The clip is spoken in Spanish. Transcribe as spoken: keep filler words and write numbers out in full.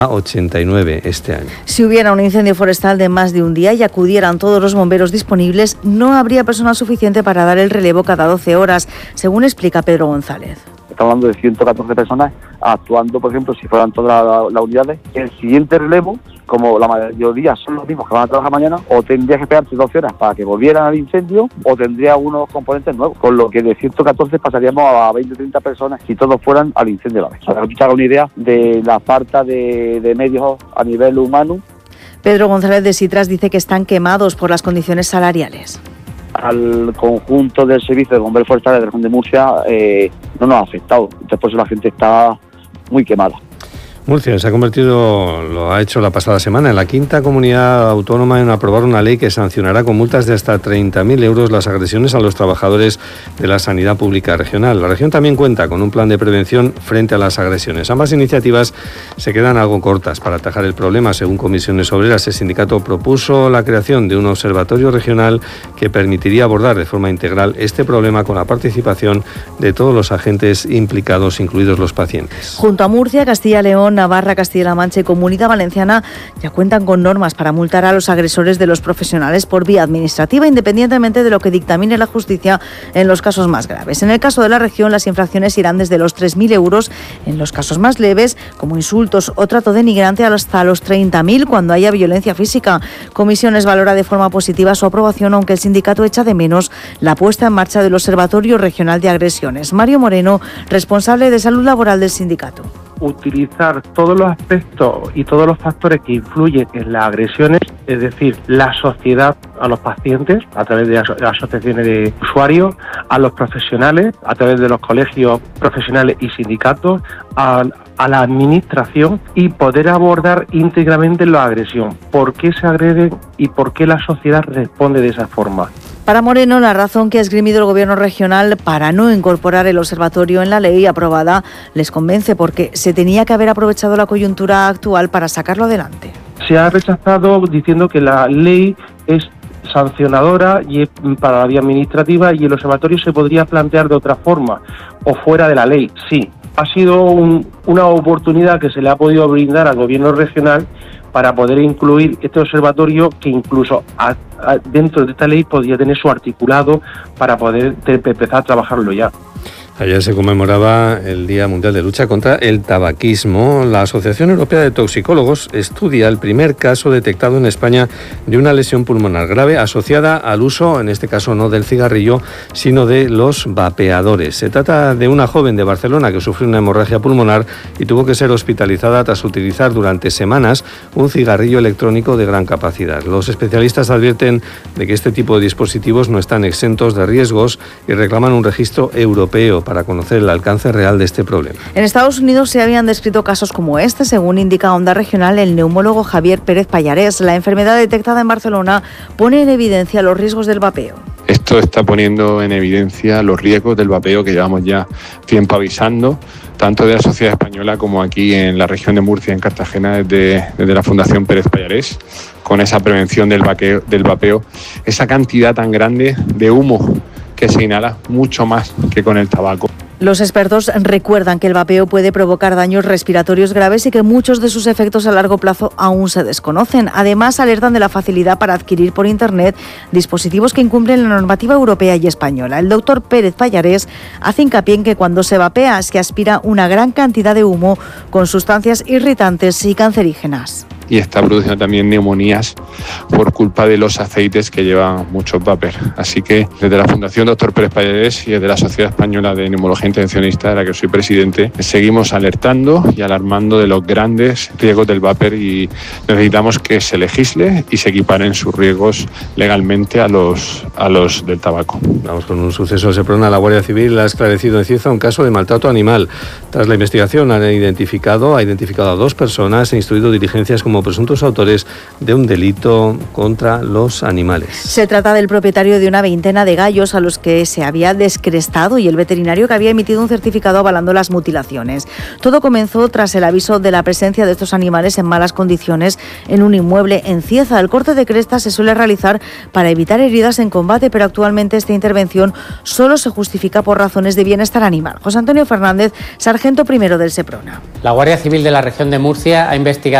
ochenta y nueve este año. Si hubiera un incendio forestal de más de un día y acudieran todos los bomberos disponibles, no habría personal suficiente para dar el relevo cada doce horas, según explica Pedro González. Estamos hablando de ciento catorce personas actuando, por ejemplo, si fueran todas las la unidades. El siguiente relevo, como la mayoría son los mismos que van a trabajar mañana, o tendría que esperarse doce horas para que volvieran al incendio, o tendría unos componentes nuevos, con lo que de ciento catorce pasaríamos a veinte o treinta personas si todos fueran al incendio a la vez. Para que te haga una idea de la falta de, de medios a nivel humano. Pedro González de Sitras dice que están quemados por las condiciones salariales. Al conjunto del servicio de bomberos forestales de la región de Murcia eh, no nos ha afectado, entonces por eso la gente está muy quemada. Murcia se ha convertido, lo ha hecho la pasada semana, en la quinta comunidad autónoma en aprobar una ley que sancionará con multas de hasta treinta mil euros las agresiones a los trabajadores de la sanidad pública regional. La región también cuenta con un plan de prevención frente a las agresiones. Ambas iniciativas se quedan algo cortas para atajar el problema. Según Comisiones Obreras, el sindicato propuso la creación de un observatorio regional que permitiría abordar de forma integral este problema con la participación de todos los agentes implicados, incluidos los pacientes. Junto a Murcia, Castilla y León, Navarra, Castilla-La Mancha y Comunidad Valenciana ya cuentan con normas para multar a los agresores de los profesionales por vía administrativa, independientemente de lo que dictamine la justicia en los casos más graves. En el caso de la región, las infracciones irán desde los tres mil euros en los casos más leves, como insultos o trato denigrante, hasta los treinta mil cuando haya violencia física. Comisiones valora de forma positiva su aprobación, aunque el sindicato echa de menos la puesta en marcha del Observatorio Regional de Agresiones. Mario Moreno, responsable de salud laboral del sindicato. Utilizar todos los aspectos y todos los factores que influyen en las agresiones, es decir, la sociedad a los pacientes a través de aso- asociaciones de usuarios, a los profesionales a través de los colegios profesionales y sindicatos, a, a la administración, y poder abordar íntegramente la agresión, por qué se agreden y por qué la sociedad responde de esa forma. Para Moreno, la razón que ha esgrimido el Gobierno regional para no incorporar el observatorio en la ley aprobada les convence, porque se tenía que haber aprovechado la coyuntura actual para sacarlo adelante. Se ha rechazado diciendo que la ley es sancionadora y es para la vía administrativa, y el observatorio se podría plantear de otra forma o fuera de la ley. Sí, ha sido un, una oportunidad que se le ha podido brindar al Gobierno regional para poder incluir este observatorio, que incluso a, a, dentro de esta ley podría tener su articulado para poder te, empezar a trabajarlo ya. Ayer se conmemoraba el Día Mundial de Lucha contra el Tabaquismo. La Asociación Europea de Toxicólogos estudia el primer caso detectado en España de una lesión pulmonar grave asociada al uso, en este caso no del cigarrillo, sino de los vapeadores. Se trata de una joven de Barcelona que sufrió una hemorragia pulmonar y tuvo que ser hospitalizada tras utilizar durante semanas un cigarrillo electrónico de gran capacidad. Los especialistas advierten de que este tipo de dispositivos no están exentos de riesgos y reclaman un registro europeo para conocer el alcance real de este problema. En Estados Unidos se habían descrito casos como este, según indica Onda Regional el neumólogo Javier Pérez Pallarés. La enfermedad detectada en Barcelona pone en evidencia los riesgos del vapeo. Esto está poniendo en evidencia los riesgos del vapeo que llevamos ya tiempo avisando, tanto de la sociedad española como aquí en la región de Murcia, en Cartagena, desde, desde la Fundación Pérez Pallarés, con esa prevención del vapeo, del vapeo, esa cantidad tan grande de humo que se inhala, mucho más que con el tabaco. Los expertos recuerdan que el vapeo puede provocar daños respiratorios graves y que muchos de sus efectos a largo plazo aún se desconocen. Además, alertan de la facilidad para adquirir por Internet dispositivos que incumplen la normativa europea y española. El doctor Pérez Pallarés hace hincapié en que cuando se vapea se aspira una gran cantidad de humo con sustancias irritantes y cancerígenas. Y está produciendo también neumonías por culpa de los aceites que llevan muchos vapers. Así que desde la Fundación Doctor Pérez Pallarés y desde la Sociedad Española de Neumología Intervencionista, de la que soy presidente, seguimos alertando y alarmando de los grandes riesgos del vapor, y necesitamos que se legisle y se equiparen sus riesgos legalmente a los, a los del tabaco. Vamos con un suceso de Seprona. La Guardia Civil ha esclarecido en Cieza un caso de maltrato animal. Tras la investigación han identificado, ha identificado a dos personas e instruido diligencias como como presuntos autores de un delito contra los animales. Se trata del propietario de una veintena de gallos a los que se había descrestado y el veterinario que había emitido un certificado avalando las mutilaciones. Todo comenzó tras el aviso de la presencia de estos animales en malas condiciones en un inmueble en Cieza. El corte de crestas se suele realizar para evitar heridas en combate, pero actualmente esta intervención solo se justifica por razones de bienestar animal. José Antonio Fernández, sargento primero del Seprona. La Guardia Civil de la región de Murcia ha investigado